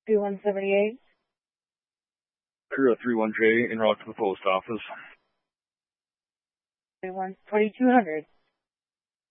2178. You're a 31J en route to the post office. 2200.